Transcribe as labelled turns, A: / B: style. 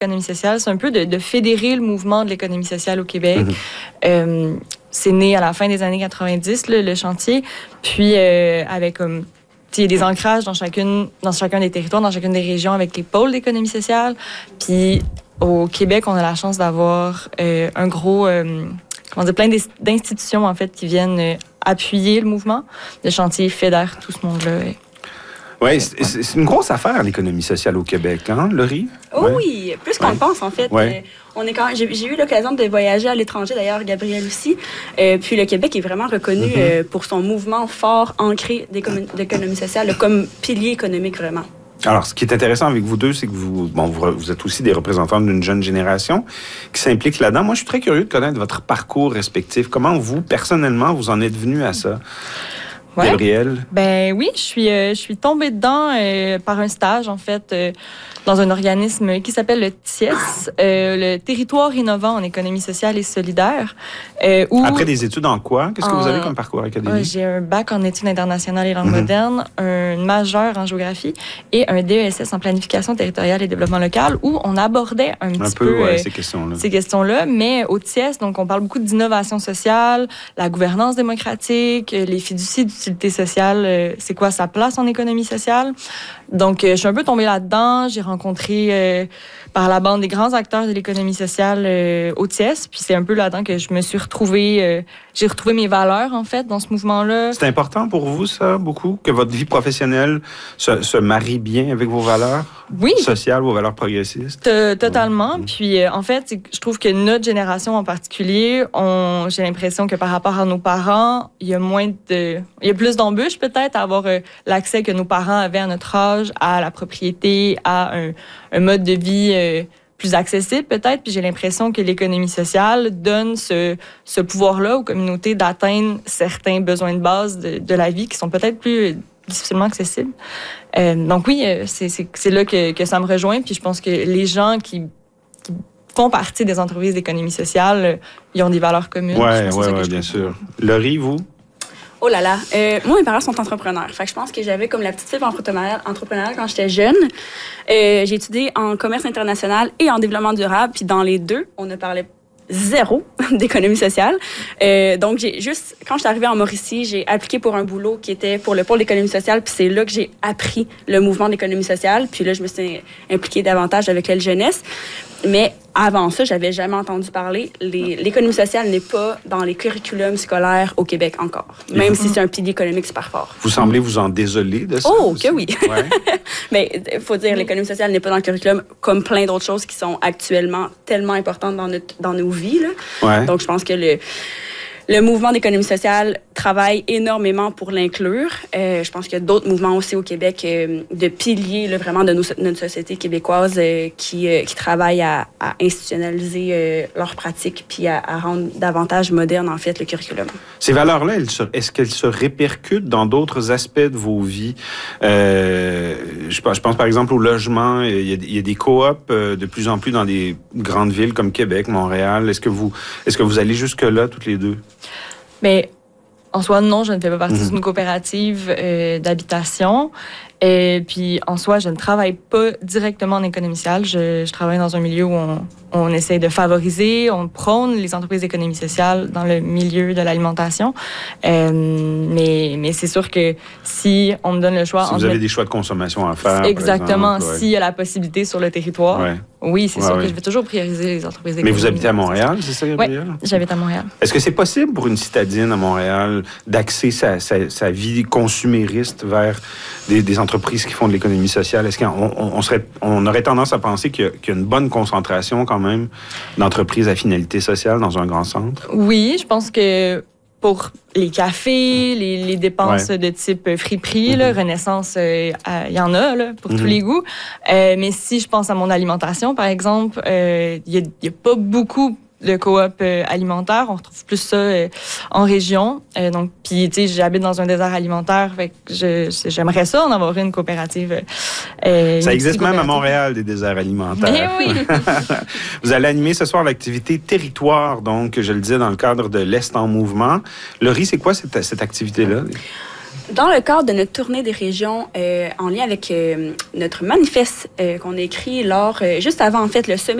A: l'économie sociale, c'est un peu de fédérer le mouvement de l'économie sociale au Québec. C'est né à la fin des années 90, le chantier, puis avec il y a des ancrages dans chacun des territoires, dans chacune des régions avec les pôles d'économie sociale. Puis au Québec, on a la chance d'avoir un gros, plein d'institutions en fait qui viennent appuyer le mouvement. Le chantier fédère tout ce monde-là.
B: Oui, c'est une grosse affaire, l'économie sociale au Québec, hein, Laurie?
C: Oui, plus qu'on le pense, en fait.
B: Ouais.
C: J'ai eu l'occasion de voyager à l'étranger, d'ailleurs, Gabriel aussi. Puis le Québec est vraiment reconnu pour son mouvement fort, ancré d'économie sociale, comme pilier économique, vraiment.
B: Alors, ce qui est intéressant avec vous deux, c'est que vous êtes aussi des représentants d'une jeune génération qui s'implique là-dedans. Moi, je suis très curieux de connaître votre parcours respectif. Comment vous, personnellement, vous en êtes venu à ça? Ouais. Gabrielle?
A: Ben oui, je suis tombée dedans par un stage, en fait, dans un organisme qui s'appelle le TIES, le Territoire innovant en économie sociale et solidaire.
B: Après des études en quoi? Qu'est-ce que vous avez comme parcours académique?
A: J'ai un bac en études internationales et langues modernes, un majeur en géographie et un DESS en planification territoriale et développement local où on abordait un petit peu ces questions-là. Mais au TIES, donc, on parle beaucoup d'innovation sociale, la gouvernance démocratique, les fiducies d'utilité sociale, c'est quoi sa place en économie sociale. Donc, je suis un peu tombée là-dedans. J'ai rencontré par la bande des grands acteurs de l'économie sociale au TIES. Puis c'est un peu là-dedans que je me suis retrouvée... j'ai retrouvé mes valeurs, en fait, dans ce mouvement-là.
B: C'est important pour vous, ça, beaucoup? Que votre vie professionnelle se marie bien avec vos valeurs sociales, vos valeurs progressistes?
A: Totalement. Puis, en fait, je trouve que notre génération en particulier, j'ai l'impression que par rapport à nos parents, il y a plus d'embûches, peut-être, à avoir l'accès que nos parents avaient à notre âge, à la propriété, à un mode de vie plus accessible peut-être. Puis j'ai l'impression que l'économie sociale donne ce pouvoir-là aux communautés d'atteindre certains besoins de base de la vie qui sont peut-être plus difficilement accessibles. Donc oui, c'est là que ça me rejoint. Puis je pense que les gens qui font partie des entreprises d'économie sociale, ils ont des valeurs communes.
B: Oui, bien sûr. Laurie, vous?
C: Oh là là. Moi, mes parents sont entrepreneurs. Fait que je pense que j'avais comme la petite fibre entrepreneuriale quand j'étais jeune. J'ai étudié en commerce international et en développement durable. Puis dans les deux, on ne parlait zéro d'économie sociale. Donc, quand je suis arrivée en Mauricie, j'ai appliqué pour un boulot qui était pour le pôle d'économie sociale. Puis c'est là que j'ai appris le mouvement d'économie sociale. Puis là, je me suis impliquée davantage avec l'aile jeunesse. Mais avant ça, j'avais jamais entendu parler. L'économie sociale n'est pas dans les curriculums scolaires au Québec encore, même si c'est un pilier économique super fort.
B: Vous semblez vous en désoler de ça?
C: Oh, que oui. Ouais. Mais il faut dire, l'économie sociale n'est pas dans le curriculum comme plein d'autres choses qui sont actuellement tellement importantes dans nos vies. Là. Ouais. Donc, je pense que le mouvement d'économie sociale travaille énormément pour l'inclure. Je pense qu'il y a d'autres mouvements aussi au Québec de piliers là, vraiment de notre société québécoise qui travaillent à institutionnaliser leurs pratiques puis à rendre davantage moderne, en fait, le curriculum.
B: Ces valeurs-là, est-ce qu'elles se répercutent dans d'autres aspects de vos vies? Je pense par exemple au logement. Il y a des coops de plus en plus dans des grandes villes comme Québec, Montréal. Est-ce que vous allez jusque-là, toutes les deux?
A: Mais en soi, non, je ne fais pas partie d'une coopérative d'habitation. Et puis, en soi, je ne travaille pas directement en économie sociale. Je travaille dans un milieu où on essaie de favoriser, on prône les entreprises d'économie sociale dans le milieu de l'alimentation. Mais c'est sûr que si on me donne le choix...
B: Si vous avez des choix de consommation à faire,
A: exactement, s'il y a la possibilité sur le territoire, oui, c'est sûr que je vais toujours prioriser les entreprises d'économie.
B: Mais vous habitez à Montréal, c'est ça, Gabrielle?
A: Oui, j'habite à Montréal.
B: Est-ce que c'est possible pour une citadine à Montréal d'axer sa vie consumériste vers des entreprises qui font de l'économie sociale? Est-ce qu'on aurait tendance à penser qu'il y a une bonne concentration quand même d'entreprises à finalité sociale dans un grand centre? Oui,
A: je pense que pour les cafés, les dépenses de type friperie, là, Renaissance, il y en a là, pour tous les goûts. Mais si je pense à mon alimentation, par exemple, il y a pas beaucoup de coop alimentaire. On retrouve plus ça en région. Donc, puis, tu sais, j'habite dans un désert alimentaire. Fait que j'aimerais ça en avoir une coopérative.
B: Ça existe même à Montréal, des déserts alimentaires.
A: Mais oui!
B: Vous allez animer ce soir l'activité Territoire, donc, je le disais, dans le cadre de l'Est en mouvement. Laurie, c'est quoi cette activité-là?
C: Dans le cadre de notre tournée des régions, en lien avec notre manifeste qu'on a écrit juste avant, en fait, le sommet